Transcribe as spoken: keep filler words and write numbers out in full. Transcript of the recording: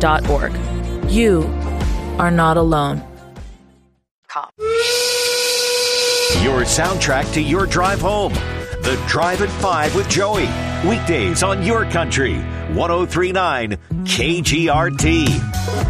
dot org. You are not alone. Your soundtrack to your drive home. The Drive at five with Joey. Weekdays on Your Country. one oh three point nine K G R T.